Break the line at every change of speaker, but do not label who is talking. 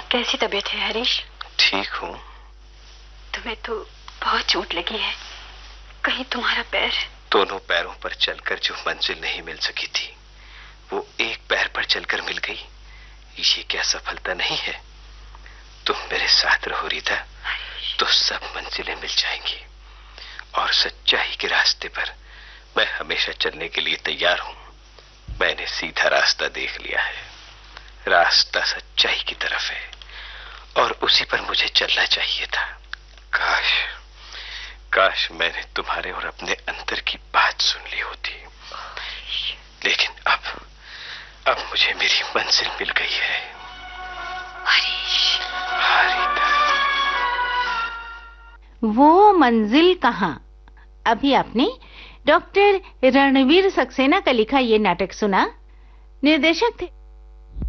कैसी तबीयत है हरीश?
ठीक हूँ।
तुम्हें तो बहुत चोट लगी है। कहीं तुम्हारा पैर?
दोनों पैरों पर चलकर जो मंजिल नहीं मिल सकी थी, वो एक पैर पर चलकर मिल गई। ये क्या सफलता नहीं है? तुम मेरे साथ रहो रीता, तो सब मंजिलें मिल जाएंगी। और सच्चाई के रास्ते पर मैं हमेशा चलने के लिए तैयार हूं। मैंने सीधा रास्ता देख लिया है। रास्ता सच्चाई की तरफ है और उसी पर मुझे चलना चाहिए था। काश मैंने तुम्हारे और अपने अंतर की बात सुन ली होती। लेकिन अब मुझे मेरी मंजिल मिल गई है।
हरीश।
रीता।
वो मंजिल कहाँ? अभी आपने डॉक्टर रणवीर सक्सेना का लिखा ये नाटक सुना। निर्देशक थे